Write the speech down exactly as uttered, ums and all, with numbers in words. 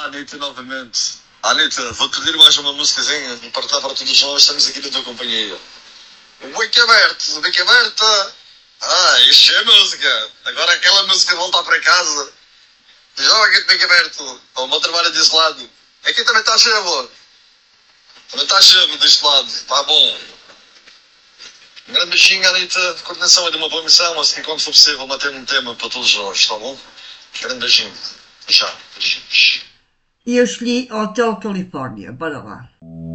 Anitta, novamente. Anitta, vou-te pedir mais uma musicazinha para estar para todos nós, estamos aqui na tua companhia. O bico aberto, o bico aberto. Ah, isto é música. Agora aquela música de voltar para casa. Joga de bico aberto. Para o meu trabalho desse lado. Aqui também está cheio, também está cheio deste lado. Está bom. Um grande beijinho, Anitta. Coordenação é de uma boa missão. Assim, quando for possível, manter um tema para todos nós, está bom? Grande beijinho. Já, beijinhos. E eu escolhi Hotel Califórnia. Bora lá.